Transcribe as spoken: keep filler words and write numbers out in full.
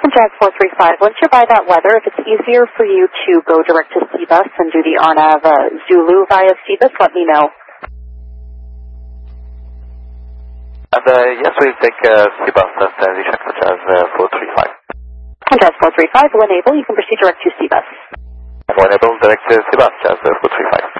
Jazz four three five, once you're by that weather, if it's easier for you to go direct to C bus and do the R N A V uh, Zulu via C bus, let me know. And uh, yes, we'll take uh, C bus uh, transition for Jazz uh, four three five. Jazz four three five, when able, you can proceed direct to C bus. And when able, direct to C bus, Jazz uh, four three five.